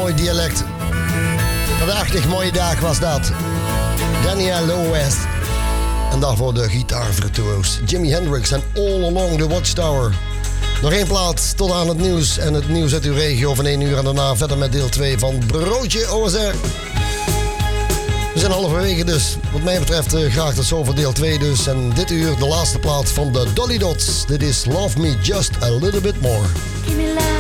mooi dialect. Wat een achtig mooie dag was dat. Daniel Lowest. En daarvoor de gitaarvirtuoos Jimi Hendrix en All Along the Watchtower. Nog één plaat tot aan het nieuws en het nieuws uit uw regio van 1 uur. En daarna verder met deel 2 van Broodje OSR. We zijn halverwege dus. Wat mij betreft graag tot zo voor deel 2 dus. En dit uur de laatste plaat van de Dolly Dots. Dit is Love Me Just a Little Bit More. Give me love.